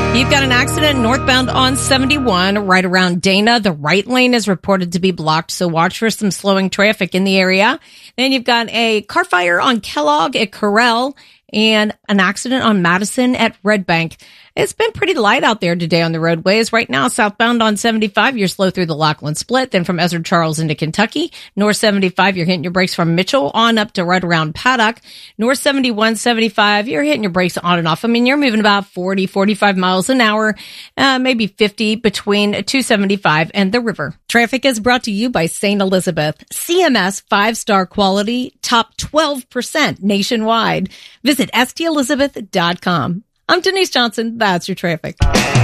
You've got an accident northbound on 71 right around Dana. The right lane is reported to be blocked, so watch for some slowing traffic in the area. Then you've got a car fire on Kellogg at Corral and an accident on Madison at Red Bank. It's been pretty light out there today on the roadways. Right now, southbound on 75, you're slow through the Lachlan Split. Then from Ezra Charles into Kentucky. North 75, you're hitting your brakes from Mitchell on up to right around Paddock. North 71, 75, you're hitting your brakes on and off. I mean, you're moving about 40, 45 miles an hour, maybe 50 between 275 and the river. Traffic is brought to you by St. Elizabeth. CMS 5-star quality, top 12% nationwide. Visit stelizabeth.com. I'm Denise Johnson. That's your traffic.